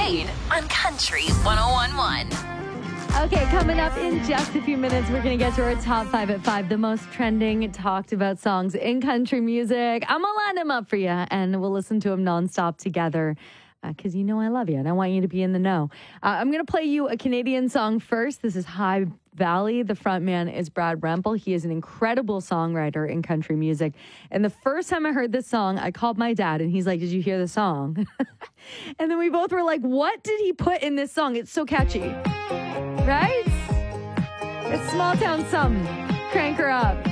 Reid on Country 101.1. Okay, coming up in just a few minutes, we're going to get to our top 5 at 5, the most trending, talked about songs in country music. I'm going to line them up for you, and we'll listen to them nonstop together because you know I love you, and I want you to be in the know. I'm going to play you a Canadian song first. This is High Valley. The frontman is Brad Rempel. He is an incredible songwriter in country music. And the first time I heard this song, I called my dad, and he's like, did you hear the song? And then we both were like, what did he put in this song? It's so catchy. Right? It's small town something. Crank her up.